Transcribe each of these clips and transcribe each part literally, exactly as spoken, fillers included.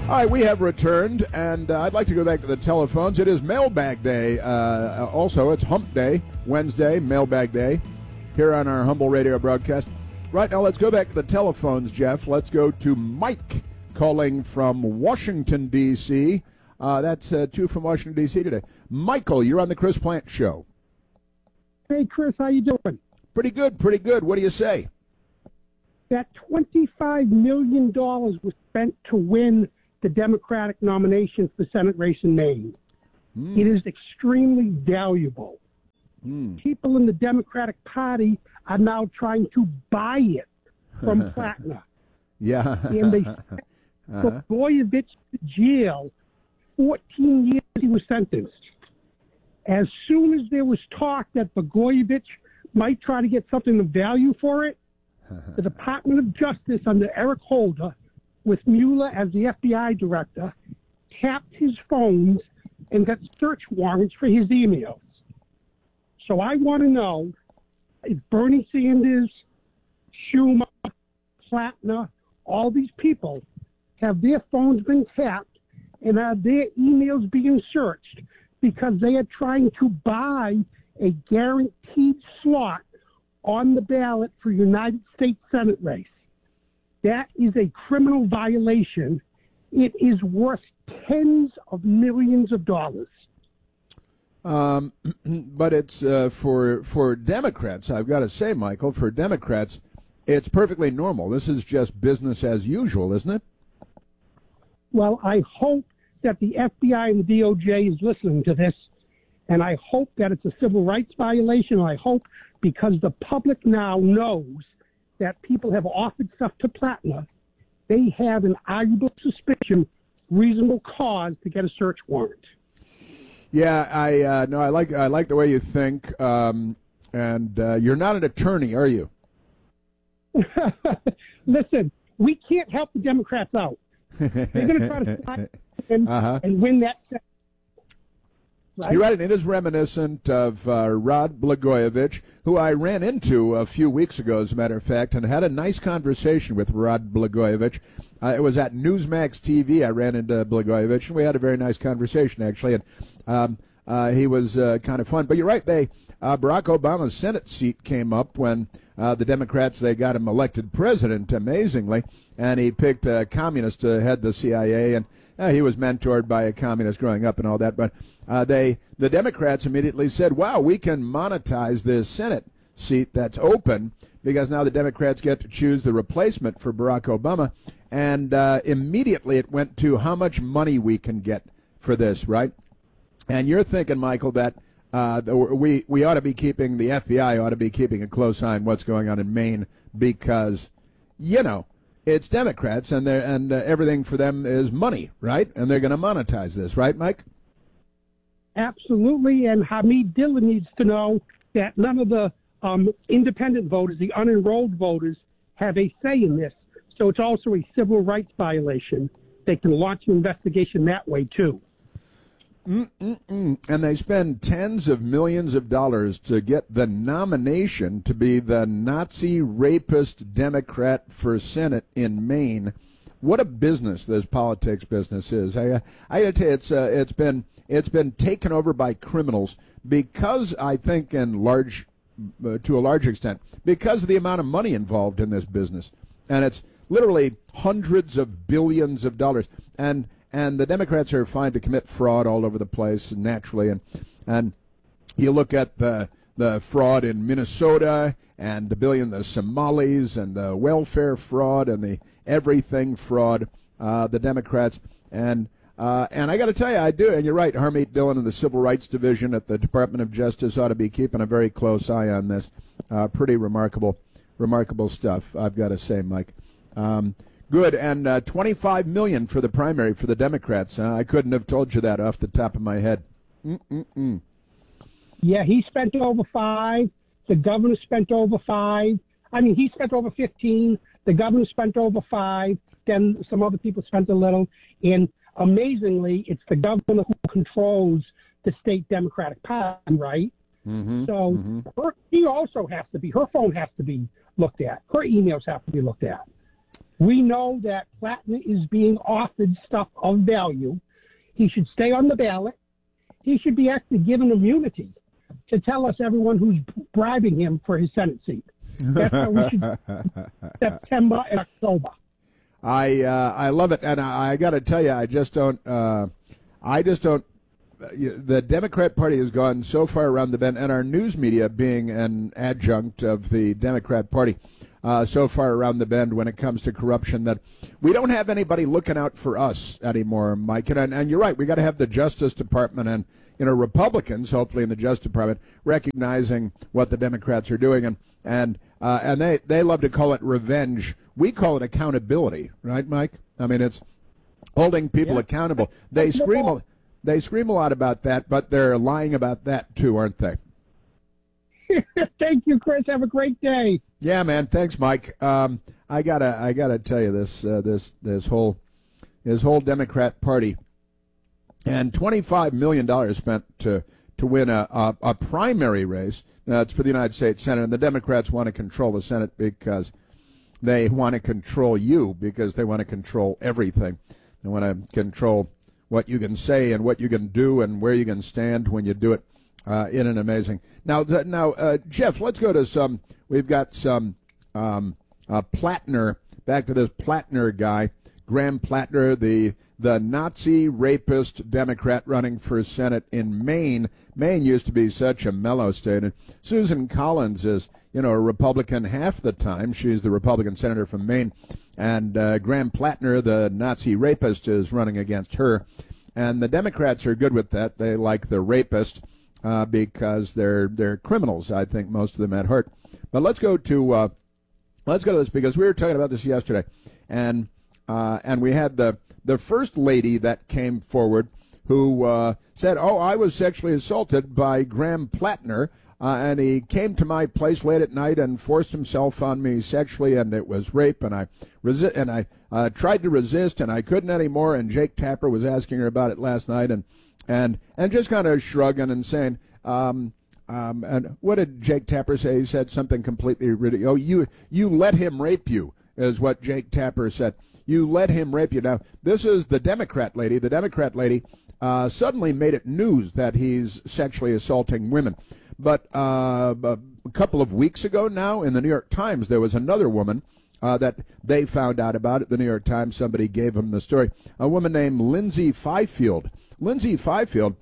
All right, we have returned, and uh, I'd like to go back to the telephones. It is Mailbag Day. Uh, also, it's Hump Day, Wednesday, Mailbag Day, here on our Humble Radio broadcast. Right now, let's go back to the telephones, Jeff. Let's go to Mike calling from Washington, D C Uh, that's uh, two from Washington, D C today. Michael, you're on the Chris Plant Show. Hey, Chris, how you doing? Pretty good, pretty good. What do you say? That twenty-five million dollars was spent to win the Democratic nomination for the Senate race in Maine. Mm. It is extremely valuable. Mm. People in the Democratic Party are now trying to buy it from Platner. Yeah. And they sent uh-huh. Blagojevich to jail. fourteen years he was sentenced. As soon as there was talk that Blagojevich might try to get something of value for it, the Department of Justice under Eric Holder, with Mueller as the F B I director, tapped his phones and got search warrants for his emails. So I want to know if Bernie Sanders, Schumer, Platner, all these people, have their phones been tapped and are their emails being searched because they are trying to buy a guaranteed slot on the ballot for United States Senate race. That is a criminal violation. It is worth tens of millions of dollars. Um, but it's uh, for for Democrats, I've got to say, Michael, for Democrats, it's perfectly normal. This is just business as usual, isn't it? Well, I hope that the F B I and the D O J is listening to this, and I hope that it's a civil rights violation. I hope because the public now knows that people have offered stuff to Platner, they have an arguable suspicion, reasonable cause to get a search warrant. Yeah, I uh, no, I like I like the way you think, um, and uh, you're not an attorney, are you? Listen, we can't help the Democrats out. They're going to try to slide in uh-huh. and win that. Right? You're right, and it is reminiscent of uh, Rod Blagojevich, who I ran into a few weeks ago, as a matter of fact, and had a nice conversation with Rod Blagojevich. Uh, it was at Newsmax T V. I ran into Blagojevich, and we had a very nice conversation, actually, and um, uh, he was uh, kind of fun. But you're right, they uh, Barack Obama's Senate seat came up when uh, the Democrats, they got him elected president, amazingly, and he picked a communist to head the C I A, and uh, he was mentored by a communist growing up and all that, but Uh, they, the Democrats immediately said, wow, we can monetize this Senate seat that's open because now the Democrats get to choose the replacement for Barack Obama. And uh, immediately it went to how much money we can get for this, right? And you're thinking, Michael, that uh, we, we ought to be keeping, the F B I ought to be keeping a close eye on what's going on in Maine because, you know, it's Democrats and, they're, and uh, everything for them is money, right? And they're going to monetize this, right, Mike? Absolutely, and Hamid Dillon needs to know that none of the um, independent voters, the unenrolled voters, have a say in this. So it's also a civil rights violation. They can launch an investigation that way, too. Mm-mm-mm. And they spend tens of millions of dollars to get the nomination to be the Nazi rapist Democrat for Senate in Maine. What a business this politics business is. I, I got to tell you, it's, uh, it's been... It's been taken over by criminals because I think in large, uh, to a large extent, because of the amount of money involved in this business. And it's literally hundreds of billions of dollars. And and the Democrats are fine to commit fraud all over the place naturally. And and you look at the the fraud in Minnesota and the billion, the Somalis and the welfare fraud and the everything fraud, uh, the Democrats. And Uh, and I got to tell you, I do, and you're right, Harmeet Dillon and the Civil Rights Division at the Department of Justice ought to be keeping a very close eye on this. Uh, pretty remarkable, remarkable stuff, I've got to say, Mike. Um, good, and uh, twenty-five million dollars for the primary for the Democrats. Uh, I couldn't have told you that off the top of my head. Mm-mm-mm. Yeah, he spent over five. The governor spent over five. I mean, he spent over fifteen. The governor spent over five. Then some other people spent a little, and amazingly, it's the governor who controls the state Democratic Party, right? Mm-hmm, so mm-hmm. Her, he also has to be, her phone has to be looked at. Her emails have to be looked at. We know that Plattner is being offered stuff of value. He should stay on the ballot. He should be actually given immunity to tell us everyone who's bribing him for his Senate seat. That's how we should September and October. I uh, I love it, and I, I got to tell you, I just don't. Uh, I just don't. The Democrat Party has gone so far around the bend, and our news media, being an adjunct of the Democrat Party, uh, so far around the bend when it comes to corruption that we don't have anybody looking out for us anymore, Mike. And, and you're right, we got to have the Justice Department and you know Republicans, hopefully in the Justice Department, recognizing what the Democrats are doing, and and uh, and they they love to call it revenge. We call it accountability, right, Mike? I mean, it's holding people yeah. accountable. They scream, a, they scream a lot about that, but they're lying about that too, aren't they? Thank you, Chris. Have a great day. Yeah, man. Thanks, Mike. Um, I gotta, I gotta tell you this, uh, this, this whole, this whole Democrat Party, and twenty-five million dollars spent to to win a a, a primary race. Uh, it's for the United States Senate, and the Democrats want to control the Senate because they want to control you, because they want to control everything. They want to control what you can say and what you can do and where you can stand when you do it. Uh, in an amazing. Now, th- now, uh, Jeff, let's go to some. We've got some um, uh, Plattner. Back to this Plattner guy, Graham Plattner, the the Nazi rapist Democrat running for Senate in Maine. Maine used to be such a mellow state. And Susan Collins is, you know, a Republican half the time. She's the Republican senator from Maine. And uh, Graham Plattner, the Nazi rapist, is running against her. And the Democrats are good with that. They like the rapist uh, because they're they're criminals, I think, most of them at heart. But let's go to uh, let's go to this, because we were talking about this yesterday. And uh, and we had the the first lady that came forward who uh, said, oh, I was sexually assaulted by Graham Plattner, uh, and he came to my place late at night and forced himself on me sexually, and it was rape, and I resi- and I uh, tried to resist, and I couldn't anymore, and Jake Tapper was asking her about it last night, and and, and just kind of shrugging and saying, um, um, and what did Jake Tapper say? He said something completely ridiculous. Oh, you, you let him rape you, is what Jake Tapper said. You let him rape you. Now, this is the Democrat lady. The Democrat lady uh, suddenly made it news that he's sexually assaulting women. But uh, a couple of weeks ago now, in the New York Times, there was another woman uh, that they found out about it. The New York Times, somebody gave them the story. A woman named Lindsay Fifield. Lindsay Fifield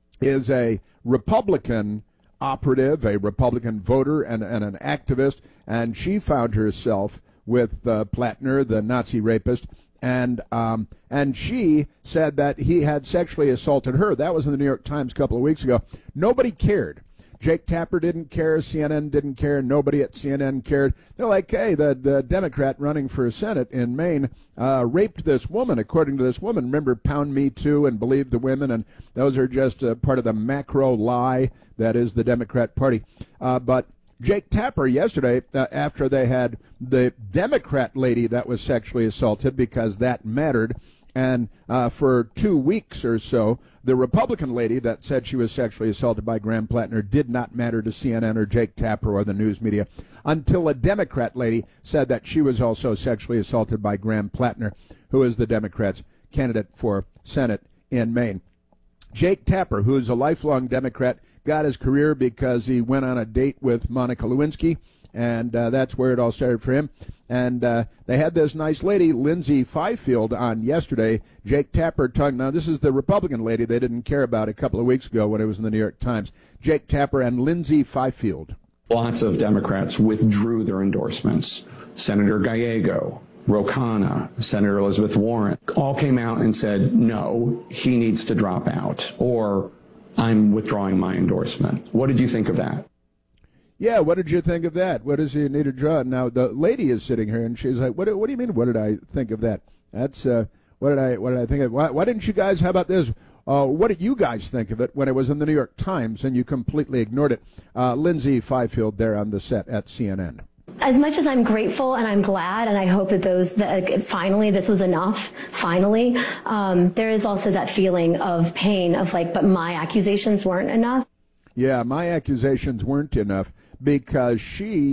is a Republican operative, a Republican voter, and, and an activist, and she found herself with uh, Plattner, the Nazi rapist, and um, and she said that he had sexually assaulted her. That was in the New York Times a couple of weeks ago. Nobody cared. Jake Tapper didn't care. C N N didn't care. Nobody at C N N cared. They're like, hey, the, the Democrat running for Senate in Maine uh, raped this woman, according to this woman. Remember, Pound Me Too and Believe the Women, and those are just uh, part of the macro lie that is the Democrat Party. Uh, but Jake Tapper yesterday, uh, after they had the Democrat lady that was sexually assaulted, because that mattered, and uh, for two weeks or so, the Republican lady that said she was sexually assaulted by Graham Plattner did not matter to C N N or Jake Tapper or the news media, until a Democrat lady said that she was also sexually assaulted by Graham Plattner, who is the Democrats' candidate for Senate in Maine. Jake Tapper, who is a lifelong Democrat, got his career because he went on a date with Monica Lewinsky, and uh, that's where it all started for him. And uh, they had this nice lady, Lindsay Fifield, on yesterday. Jake Tapper tongue. Now, this is the Republican lady they didn't care about a couple of weeks ago when it was in the New York Times. Jake Tapper and Lindsay Fifield. Lots of Democrats withdrew their endorsements. Senator Gallego, Ro Khanna, Senator Elizabeth Warren, all came out and said, no, he needs to drop out, or I'm withdrawing my endorsement. What did you think of that? Yeah, what did you think of that? What does he need to draw? Now, the lady is sitting here, and she's like, what, what do you mean, what did I think of that? That's, uh, what did I what did I think of? Why, why didn't you guys, how about this? Uh, what did you guys think of it when it was in the New York Times and you completely ignored it? Uh, Lindsay Fifield there on the set at C N N. As much as I'm grateful and I'm glad, and I hope that those that finally this was enough, finally, um, there is also that feeling of pain of like, but my accusations weren't enough. Yeah, my accusations weren't enough because she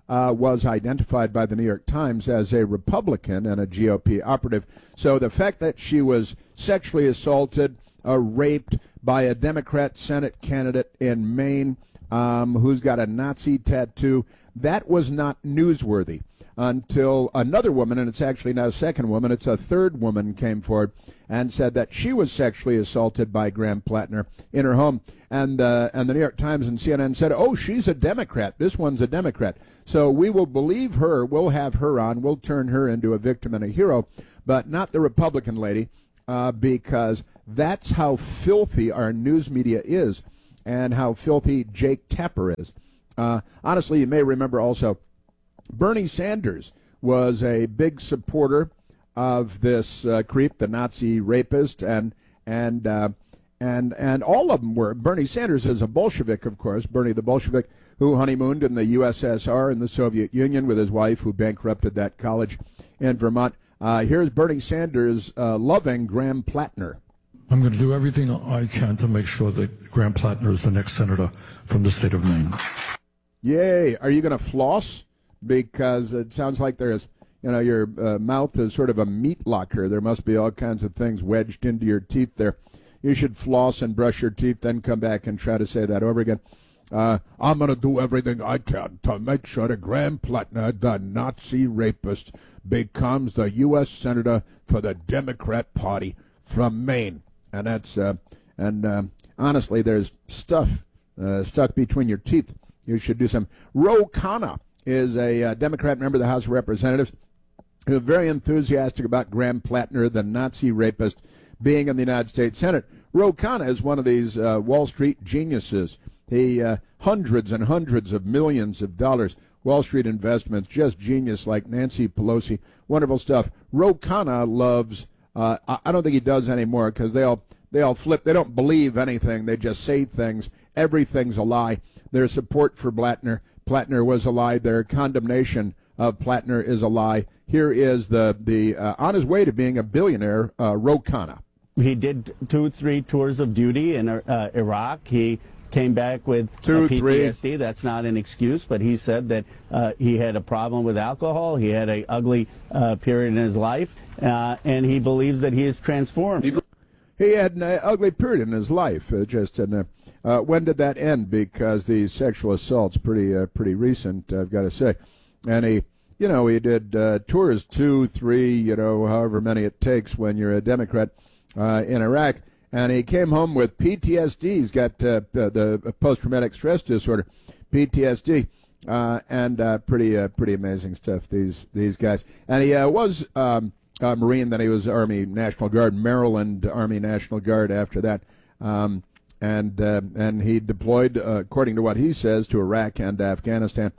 uh, was identified by the New York Times as a Republican and a G O P operative. So the fact that she was sexually assaulted, uh, raped by a Democrat Senate candidate in Maine um, who's got a Nazi tattoo, that was not newsworthy until another woman, and it's actually now a second woman, it's a third woman, came forward and said that she was sexually assaulted by Graham Plattner in her home. And uh, and the New York Times and C N N said, oh, she's a Democrat. This one's a Democrat. So we will believe her. We'll have her on. We'll turn her into a victim and a hero, but not the Republican lady, uh, because that's how filthy our news media is and how filthy Jake Tapper is. Uh, honestly, you may remember also Bernie Sanders was a big supporter of this uh, creep, the Nazi rapist, and and uh, and and all of them were. Bernie Sanders is a Bolshevik, of course, Bernie the Bolshevik, who honeymooned in the U S S R in the Soviet Union with his wife, who bankrupted that college in Vermont. Uh, here's Bernie Sanders uh, loving Graham Plattner. I'm going to do everything I can to make sure that Graham Plattner is the next senator from the state of Maine. Yay! Are you going to floss? Because it sounds like there's, you know, your uh, mouth is sort of a meat locker. There must be all kinds of things wedged into your teeth there. You should floss and brush your teeth, then come back and try to say that over again. Uh, I'm going to do everything I can to make sure that Graham Plattner, the Nazi rapist, becomes the U S Senator for the Democrat Party from Maine. And that's, uh, and uh, honestly, there's stuff uh, stuck between your teeth. You should do some. Ro Khanna is a uh, Democrat member of the House of Representatives who is very enthusiastic about Graham Plattner, the Nazi rapist, being in the United States Senate. Ro Khanna is one of these uh, Wall Street geniuses. He uh, hundreds and hundreds of millions of dollars, Wall Street investments, just genius like Nancy Pelosi. Wonderful stuff. Ro Khanna loves, uh, I don't think he does anymore because they all, they all flip. They don't believe anything. They just say things. Everything's a lie. Their support for Plattner, Plattner was a lie. Their condemnation of Plattner is a lie. Here is the, the uh, on his way to being a billionaire, uh, Ro Khanna. He did two, three tours of duty in uh, Iraq. He came back with two, uh, P T S D. Three. That's not an excuse, but he said that uh, he had a problem with alcohol. He had an ugly uh, period in his life, uh, and he believes that he is transformed. He had an uh, ugly period in his life. Uh, just in, uh, uh, when did that end? Because the sexual assault's pretty uh, pretty recent, I've got to say. And he, you know, he did uh, tours two, three, you know, however many it takes when you're a Democrat uh, in Iraq. And he came home with P T S D. He's got uh, the post-traumatic stress disorder, P T S D, uh, and uh, pretty uh, pretty amazing stuff. These these guys. And he uh, was um, a Marine. Then he was Army National Guard, Maryland Army National Guard. After that, um, and uh, and he deployed, uh, according to what he says, to Iraq and Afghanistan.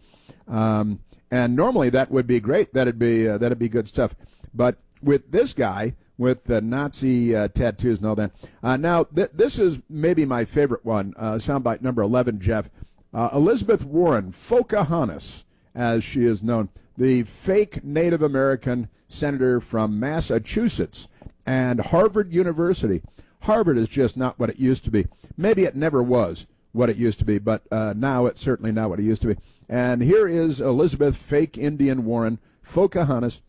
Um, and normally that would be great. That'd be uh, that'd be good stuff. But with this guy, with the Nazi uh, tattoos and all that. Uh, now, th- this is maybe my favorite one, uh, soundbite number eleven, Jeff. Uh, Elizabeth Warren, Pocahontas, as she is known, the fake Native American senator from Massachusetts and Harvard University. Harvard is just not what it used to be. Maybe it never was what it used to be, but uh, now it's certainly not what it used to be. And here is Elizabeth, fake Indian Warren, Pocahontas,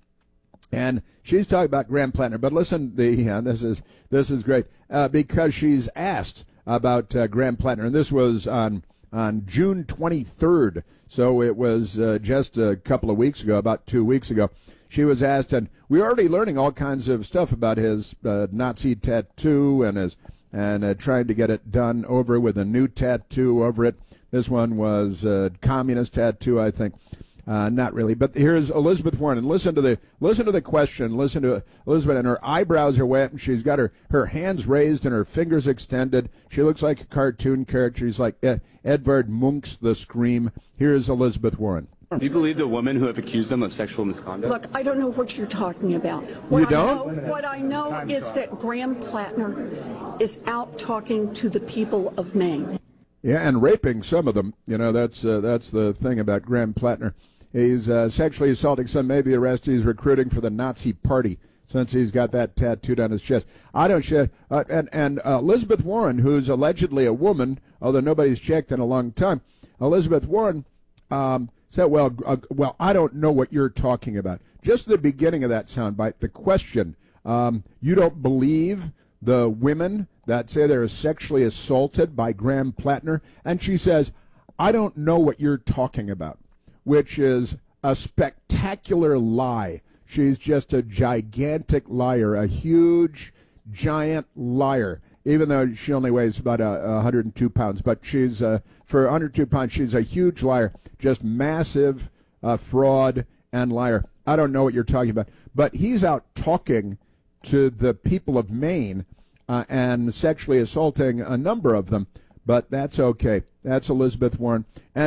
and she's talking about Graham Plattner. But listen, the yeah, this is this is great uh, because she's asked about uh, Graham Plattner, and this was on on June twenty-third. So it was uh, just a couple of weeks ago, about two weeks ago. She was asked, and we're already learning all kinds of stuff about his uh, Nazi tattoo and his and uh, trying to get it done over with a new tattoo over it. This one was a communist tattoo, I think. Uh, not really, but here's Elizabeth Warren, and listen to the listen to the question. Listen to Elizabeth, and her eyebrows are wet, and she's got her, her hands raised and her fingers extended. She looks like a cartoon character. She's like Ed, Edvard Munch's The Scream. Here's Elizabeth Warren. Do you believe the women who have accused them of sexual misconduct? Look, I don't know what you're talking about. What you don't? I know, what I know is that Graham Plattner is out talking to the people of Maine. Yeah, and raping some of them. You know, that's uh, that's the thing about Graham Plattner. He's uh, sexually assaulting some, maybe arrested. He's recruiting for the Nazi Party since he's got that tattooed on his chest. I don't share. Uh, and and uh, Elizabeth Warren, who's allegedly a woman, although nobody's checked in a long time, Elizabeth Warren um, So, well, uh, well, I don't know what you're talking about. Just the beginning of that soundbite, the question, um, you don't believe the women that say they're sexually assaulted by Graham Plattner? And she says, I don't know what you're talking about, which is a spectacular lie. She's just a gigantic liar, a huge, giant liar, even though she only weighs about uh, one hundred two pounds. But she's, uh, for one hundred two pounds, she's a huge liar, just massive uh, fraud and liar. I don't know what you're talking about. But he's out talking to the people of Maine uh, and sexually assaulting a number of them. But that's okay. That's Elizabeth Warren. And